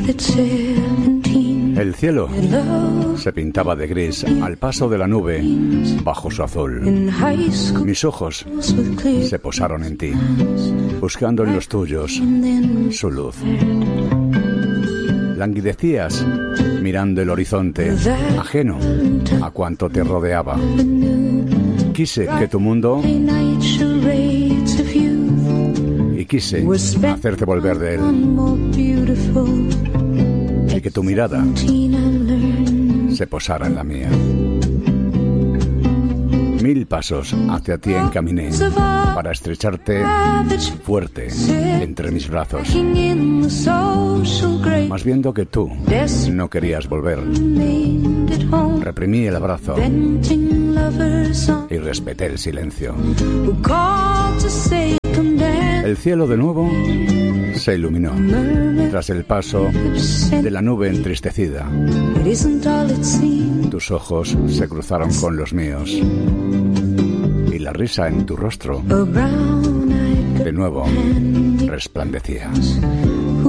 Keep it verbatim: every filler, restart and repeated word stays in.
El cielo se pintaba de gris al paso de la nube bajo su azul. Mis ojos se posaron en ti, buscando en los tuyos su luz. Languidecías mirando el horizonte, ajeno a cuanto te rodeaba. Quise que tu mundo y quise hacerte volver de él, y que tu mirada se posara en la mía. Mil pasos hacia ti encaminé para estrecharte fuerte entre mis brazos, mas viendo que tú no querías volver, reprimí el abrazo y respeté el silencio. El cielo de nuevo se iluminó tras el paso de la nube entristecida. Tus ojos se cruzaron con los míos y la risa en tu rostro de nuevo resplandecía.